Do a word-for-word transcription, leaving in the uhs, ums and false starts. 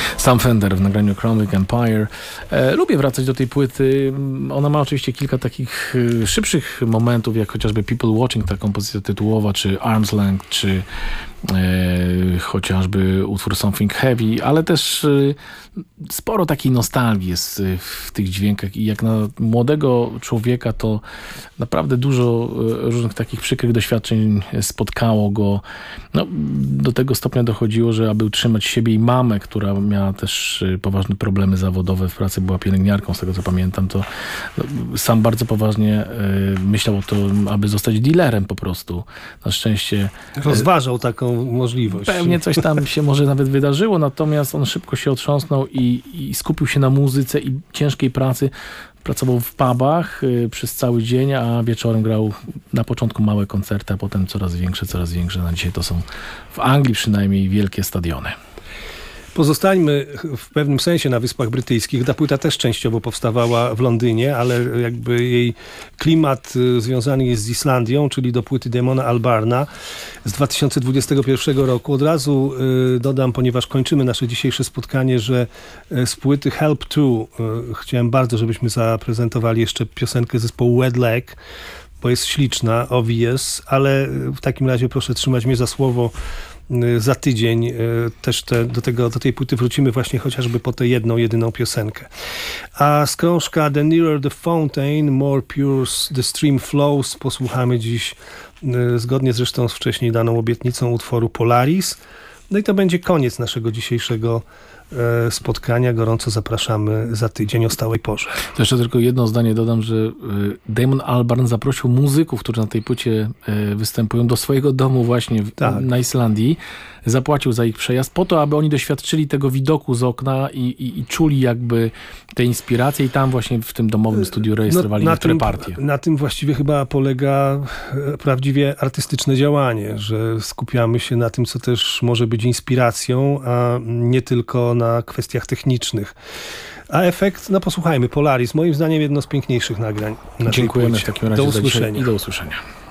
Sam Fender w nagraniu Chromatic Empire. E, lubię wracać do tej płyty. Ona ma oczywiście kilka takich e, szybszych momentów, jak chociażby People Watching, ta kompozycja tytułowa, czy Arm's Length, czy e, chociażby utwór Something Heavy, ale też e, sporo takiej nostalgii jest w tych dźwiękach i jak na młodego człowieka to naprawdę dużo różnych takich przykrych doświadczeń spotkało go. No, do tego stopnia dochodziło, że aby utrzymać siebie i mamę, która miała też poważne problemy zawodowe w pracy, była pielęgniarką, z tego co pamiętam, to sam bardzo poważnie myślał o tym, aby zostać dealerem po prostu. Na szczęście rozważał taką możliwość. Pewnie coś tam się może nawet wydarzyło, natomiast on szybko się otrząsnął i, i skupił się na muzyce i ciężkiej pracy. Pracował w pubach y, przez cały dzień, a wieczorem grał na początku małe koncerty, a potem coraz większe, coraz większe. Na dzisiaj to są w Anglii przynajmniej wielkie stadiony. Pozostańmy w pewnym sensie na Wyspach Brytyjskich. Ta płyta też częściowo powstawała w Londynie, ale jakby jej klimat związany jest z Islandią, czyli do płyty Damona Albarna z dwa tysiące dwudziestego pierwszego roku. Od razu dodam, ponieważ kończymy nasze dzisiejsze spotkanie, że z płyty Help To chciałem bardzo, żebyśmy zaprezentowali jeszcze piosenkę zespołu Wet Leg, bo jest śliczna, obvious, ale w takim razie proszę trzymać mnie za słowo. Za tydzień też te, do, tego, do tej płyty wrócimy właśnie chociażby po tę jedną, jedyną piosenkę. A z krążka The Nearer the Fountain, More Pure the Stream Flows posłuchamy dziś, zgodnie zresztą z wcześniej daną obietnicą, utworu Polaris. No i to będzie koniec naszego dzisiejszego spotkania. Gorąco zapraszamy za tydzień o stałej porze. To jeszcze tylko jedno zdanie dodam, że Damon Albarn zaprosił muzyków, którzy na tej płycie występują, do swojego domu właśnie w, tak. na Islandii. Zapłacił za ich przejazd po to, aby oni doświadczyli tego widoku z okna i, i, i czuli jakby te inspiracje i tam właśnie w tym domowym studiu rejestrowali no, niektóre tym, partie. Na tym właściwie chyba polega prawdziwie artystyczne działanie, że skupiamy się na tym, co też może być inspiracją, a nie tylko na kwestiach technicznych. A efekt, no posłuchajmy, Polaris, moim zdaniem jedno z piękniejszych nagrań. Dziękujemy w takim razie do usłyszenia. i do usłyszenia.